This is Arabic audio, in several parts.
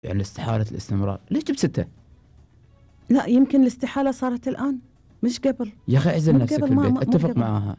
يعني استحالة الاستمرار. ليش جبت 6؟ لا يمكن الاستحالة صارت الآن مش قبل. يا أخي اعزل نفسك في البيت، اتفق قبل. معاها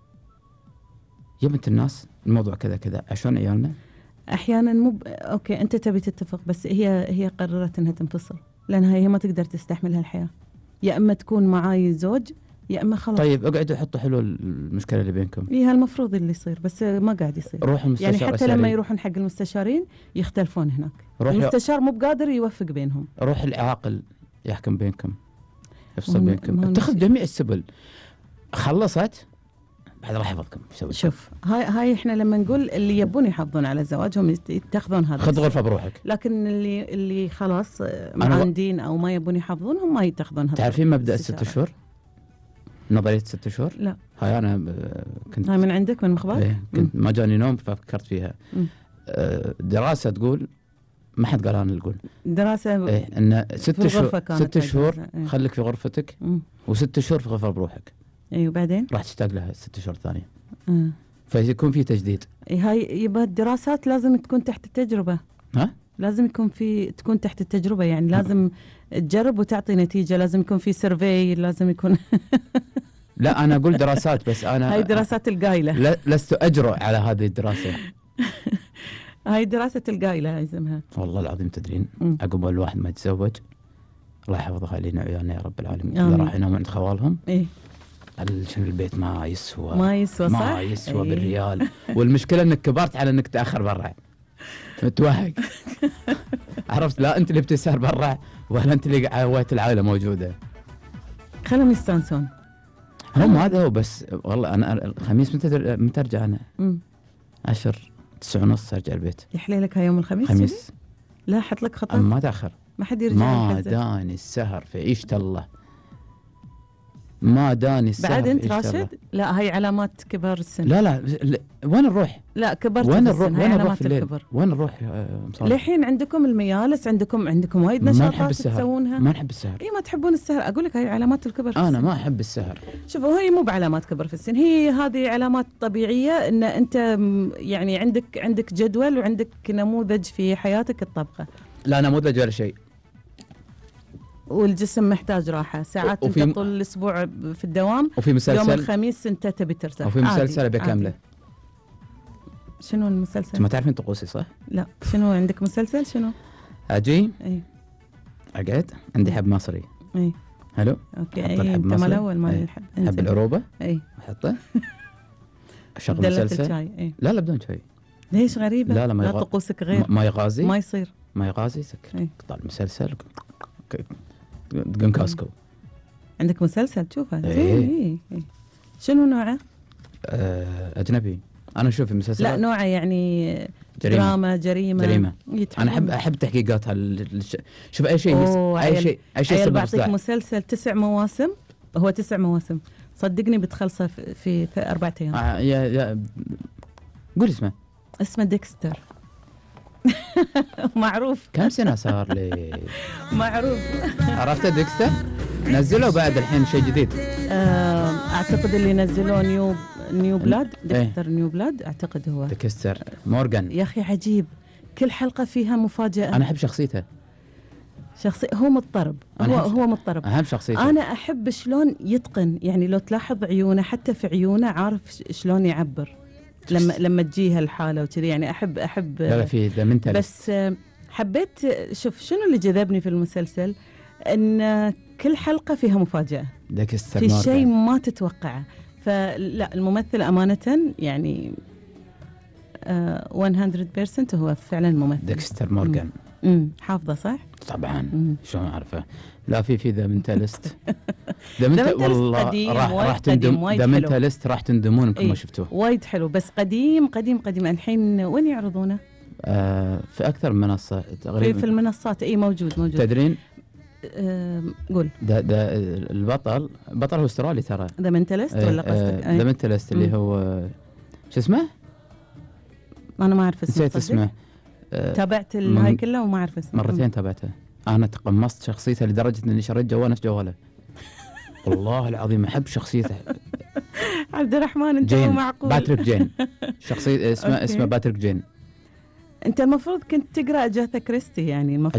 يا بنت الناس الموضوع كذا كذا عشان عيالنا. أحيانا أوكي أنت تبي تتفق، بس هي قررت أنها تنفصل لأنها هي ما تقدر تستحمل هالحياة. يا إما تكون معاي زوج يا إما خلاص. طيب اقعدوا حطوا حلول المشكلة اللي بينكم. إيه المفروض اللي يصير، بس ما قاعد يصير. روح المستشار يعني حتى أسري. لما يروحون حق المستشارين يختلفون هناك. المستشار مو بقادر يوفق بينهم. روح العاقل يحكم بينكم، يفصل بينكم، اتخذ جميع السبل. خلصت بعد راح يحفظكم. شوف هاي احنا لما نقول اللي يبون يحافظون على زواجهم يتخذون هذا. خذ غرفة بروحك. لكن اللي خلاص معاندين او ما يبون يحافظون هم ما يتخذون هذا. تعرفين مبدأ ال6 شهور؟ نظرية 6 شهور؟ لا هاي أنا كنت هاي من عندك من مخبار؟ إيه كنت ما جاني نوم ففكرت فيها. دراسة تقول، ما حد قال أنا اللي أقول، دراسة إيه إن 6 شهور 6 شهور إيه. خليك في غرفتك و6 شهور في غرفة بروحك. اي وبعدين راح تشتاق لها 6 شهور ثانية. فيكون في تجديد. هاي يبقى الدراسات لازم تكون تحت التجربة. ها؟ لازم تكون تحت التجربة، يعني لازم تجرب وتعطي نتيجة، لازم يكون في سيرفي، لازم يكون لا أنا أقول دراسات، بس أنا هاي دراسات القايلة. لست أجرؤ على هذه الدراسة. هاي دراسة القايلة اسمها. والله العظيم تدرين عقب الواحد ما يتزوج الله يحفظها لنا وعيالنا يا رب العالمين، إذا راح يناموا عند خوالهم إيه؟ شنو البيت ما يسوى صح؟ ما يسوى بالريال. والمشكلة انك كبرت على انك تأخر برا، متوهق. عرفت؟ لا انت اللي بتسهر برا ولا انت اللي عويت العائلة موجودة. خلهم يستانسون. هم هذا هو. بس والله انا الخميس متى ارجع انا؟ 10 9:30 ارجع البيت. يحلي لك يوم الخميس؟ خميس. لا حط لك خطة. ما تأخر. ما حد يرجع. ما داني السهر في عيشة الله. ما داني السهر. بعد انت راشد؟ لا هاي علامات كبار السن. لا وين نروح؟ لا كبرت وين السن. نروح؟ وين نروح في الليل؟ وين نروح؟ للحين عندكم الميالس، عندكم وايد نشاطات تسوونها. ما نحب السهر. اي ما تحبون السهر. اقول لك هاي علامات الكبر في السن. انا ما احب السهر. شوفوا هي مو بعلامات كبر في السن، هي هذه علامات طبيعية ان انت يعني عندك جدول وعندك نموذج في حياتك الطبقة. لا نموذج ولا شيء. والجسم محتاج راحة ساعات. انت طول الاسبوع في الدوام، وفي مسلسل يوم الخميس انت تبي ترتاح. وفي مسلسل ابي كامله. شنو المسلسل؟ ما تعرفين طقوسي صح؟ لا شنو عندك مسلسل شنو؟ اجي اي اقعد عندي حب مصري. اي حلو. اوكي. اي انت مال اول مال الحب. حب العروبه. اي احطه اشغل مسلسل. اي. لا بدون شاي. ليش غريبه؟ لا ما طقوسك غير. ما يغازي. ما يصير. ما يغازي سكر. قطع المسلسل تقن كاسكو. عندك مسلسل تشوفه؟ ايه. شنو نوعه؟ اجنبي. انا اشوف المسلسل. لا نوعه يعني دراما جريمه. انا احب التحقيقات. شوف اي شيء اي شيء بعطيك مسلسل 9 مواسم. هو 9 مواسم صدقني بتخلصه في 4 ايام. يا قول اسمه ديكستر. معروف. كم سنة صار لي؟ معروف. عرفت ديكستر؟ نزلوا بعد الحين شيء جديد. اعتقد اللي نزلوه نيو بلاد. ديكستر نيو بلاد اعتقد هو. ديكستر مورغان. يا اخي عجيب، كل حلقة فيها مفاجأة. انا احب شخصيته. هو مضطرب. هو مضطرب. اهم شخصيته. انا احب شلون يتقن، يعني لو تلاحظ عيونه، حتى في عيونه عارف شلون يعبر لما تجيها الحالة وكذي. يعني احب لا في ذا منتال. بس حبيت. شوف شنو اللي جذبني في المسلسل، ان كل حلقة فيها مفاجأة. ديكستر في شيء ما تتوقعه. فلا الممثل أمانة يعني 100% هو فعلا ممثل. ديكستر مورغان. حافظه صح؟ طبعا. شلون أعرفه؟ لا في ذا منتالست. ذا والله راح تندم. ذا منتالست راح تندمون انكم ما شفتوه. وايد حلو بس قديم. الحين وين يعرضونه؟ في أكثر من منصة تقريبا. في المنصات. موجود. تدرين؟ قول. ده البطل هو استرالي ترى. ذا منتالست ولا قصدك؟ ذا منتالست اللي هو شو اسمه؟ أنا ما أعرف اسمه. نسيت اسمه. تابعت هاي كلها وما أعرف اسمه. مرتين تابعته. أنا تقمصت شخصيته لدرجة إني شريت جواله. والله العظيم أحب شخصيته. عبد الرحمن أنت مو معقول. باتريك جين. شخصية اسمه باتريك جين. انت المفروض كنت تقرا اجاثا كريستي، يعني المفروض